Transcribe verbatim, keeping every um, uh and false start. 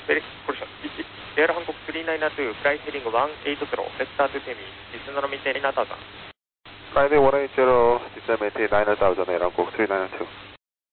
Very collision. Air Hancock three nine two, flight heading one eight zero, vector to Temi, descend maintain nine thousand. Flight one eight zero, descend maintain nine thousand, Air Hancock three nine two.